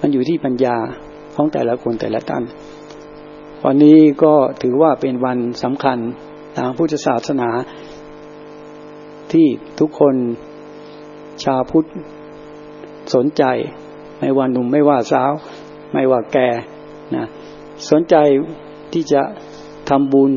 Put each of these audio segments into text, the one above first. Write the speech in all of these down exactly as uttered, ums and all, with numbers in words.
มันอยู่ที่ปัญญาของแต่ละคนแต่ละท่านวันนี้ก็ถือว่าเป็นวันสำคัญทางพุทธศาสนาที่ทุกคนชาวพุทธสนใจไม่ว่าหนุ่มไม่ว่าสาวไม่ว่าแก่นะสนใจที่จะทำบุญ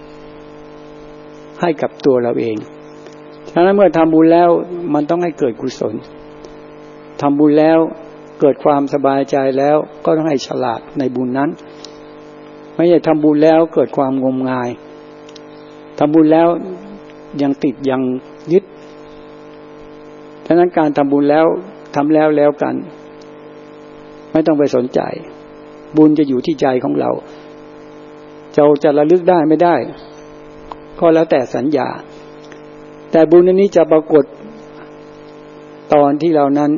ให้กับตัวเราเองฉะนั้นเมื่อทำบุญแล้วมันต้องให้เกิดกุศลทำบุญแล้วเกิดความสบายใจแล้วก็ต้องให้ฉลาดในบุญนั้นไม่ใช่ทำบุญแล้วเกิดความงมงายทำบุญแล้วยังติดยังยึดฉะนั้นการทำบุญแล้วทำแล้วแล้วกันไม่ต้องไปสนใจบุญจะอยู่ที่ใจของเราเราจะระลึกได้ไม่ได้ก็แล้วแต่สัญญาแต่บุญอันนี้จะปรากฏตอนที่เรานั้น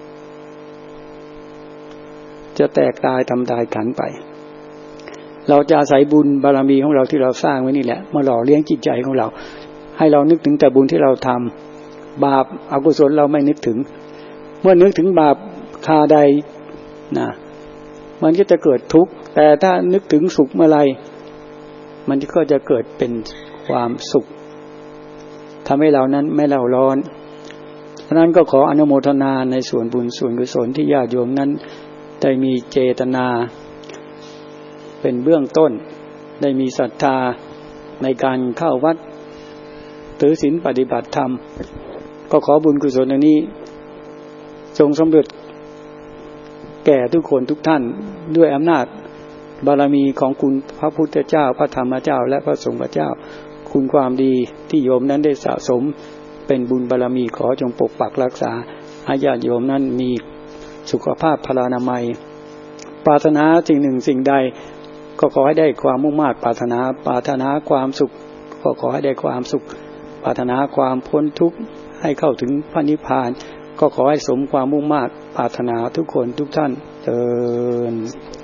จะแตกตายทำตายขันไปเราจะอาศัยบุญบารมีของเราที่เราสร้างไว้นี่แหละมาหล่อเลี้ยงจิตใจของเราให้เรานึกถึงแต่บุญที่เราทำบาปอกุศลเราไม่นึกถึงเมื่อนึกถึงบาปคาใดนะมันก็จะเกิดทุกข์แต่ถ้านึกถึงสุขเมื่อไรมันก็จะเกิดเป็นความสุขทำให้เรานั้นไม่เล่าร้อนฉะนั้นก็ขออนุโมทนาในส่วนบุญส่วนกุศลที่ญาติโยมนั้นได้มีเจตนาเป็นเบื้องต้นได้มีศรัทธาในการเข้าวัดถือศีลปฏิบัติธรรมก็ขอบุญกุศลอันนี้จงสำเร็จแก่ทุกคนทุกท่านด้วยอำนาจบารมีของคุณพระพุทธเจ้าพระธรรมเจ้าและพระสงฆ์เจ้าคุณความดีที่โยมนั้นได้สะสมเป็นบุญบารมีขอจงปกปักรักษาให้ญาติโยมนั้นมีสุขภาพพลานามัยปรารถนาสิ่งหนึ่งสิ่งใดก็ขอให้ได้ความมุ่งมา่ปรารถนาปรารถนาความสุขก็ขอให้ได้ความสุขปรารถนาความพ้นทุกข์ให้เข้าถึงพระนิพพานก็ขอให้สมความมุ่งมา่ปรารถนาทุกคนทุกท่านเถิด